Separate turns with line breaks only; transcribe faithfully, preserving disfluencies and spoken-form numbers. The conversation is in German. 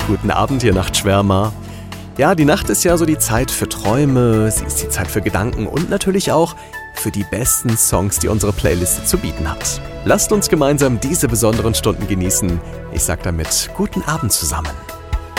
Guten Abend, ihr Nachtschwärmer. Ja, die Nacht ist ja so die Zeit für Träume, sie ist die Zeit für Gedanken und natürlich auch für die besten Songs, die unsere Playliste zu bieten hat. Lasst uns gemeinsam diese besonderen Stunden genießen. Ich sag damit guten Abend zusammen.